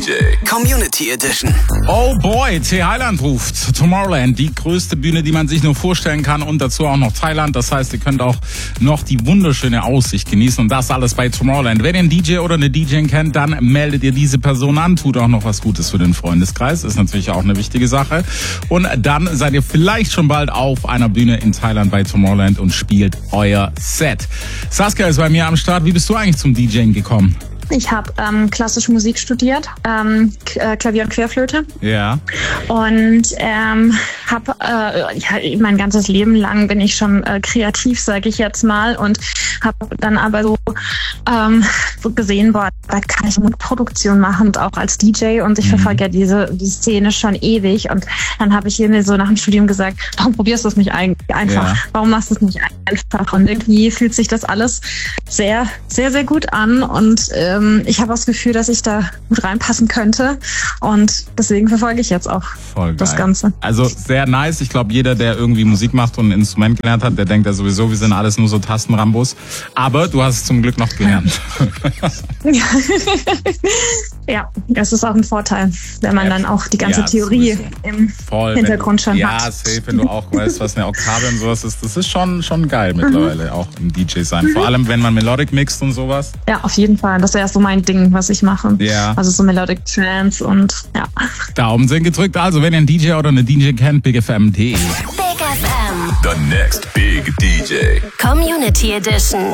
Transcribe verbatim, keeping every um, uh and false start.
J. Community Edition. Oh boy, T. Highland ruft. Tomorrowland, die größte Bühne, die man sich nur vorstellen kann, und dazu auch noch Thailand. Das heißt, ihr könnt auch noch die wunderschöne Aussicht genießen, und das alles bei Tomorrowland. Wenn ihr einen D J oder eine D J kennt, dann meldet ihr diese Person an, tut auch noch was Gutes für den Freundeskreis, ist natürlich auch eine wichtige Sache. Und dann seid ihr vielleicht schon bald auf einer Bühne in Thailand bei Tomorrowland und spielt euer Set. Saskia ist bei mir am Start. Wie bist du eigentlich zum DJing gekommen? Ich habe ähm, klassische Musik studiert, ähm, K- Klavier und Querflöte. Ja. Und ähm, habe äh, ja, mein ganzes Leben lang bin ich schon äh, kreativ, sage ich jetzt mal, und habe dann aber so, ähm, so gesehen, boah, da kann ich eine Produktion machen, und auch als D J, und ich mhm. verfolge ja diese die Szene schon ewig, und dann habe ich mir so nach dem Studium gesagt, warum probierst du das nicht ein- einfach? Ja. Warum machst du es nicht einfach? Und irgendwie fühlt sich das alles sehr, sehr, sehr gut an, und äh, ich habe das Gefühl, dass ich da gut reinpassen könnte, und deswegen verfolge ich jetzt auch Voll geil. Das Ganze. Also sehr nice. Ich glaube, jeder, der irgendwie Musik macht und ein Instrument gelernt hat, der denkt ja sowieso, wir sind alles nur so Tastenrambos. Aber du hast es zum Glück noch gelernt. Ja, das ist auch ein Vorteil, wenn man ja, dann auch die ganze ja, Theorie sowieso. im Voll, Hintergrund du, schon ja, hat. Ja, safe, wenn du auch weißt, was eine Oktave und sowas ist. Das ist schon, schon geil mittlerweile, mhm. auch im D J sein. Mhm. Vor allem, wenn man Melodic mixt und sowas. Ja, auf jeden Fall. Das wäre so mein Ding, was ich mache. Ja. Also so Melodic Trance und ja. Daumen sind gedrückt. Also, wenn ihr einen D J oder eine D J kennt, big f m punkt d e. Big F M. The next big D J. Community Edition.